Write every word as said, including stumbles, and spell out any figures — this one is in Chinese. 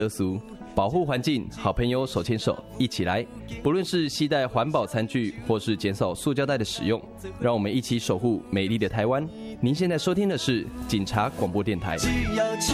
恶俗，保护环境，好朋友手牵手一起来。不论是携带环保餐具，或是减少塑胶袋的使用，让我们一起守护美丽的台湾。您现在收听的是警察广播电台。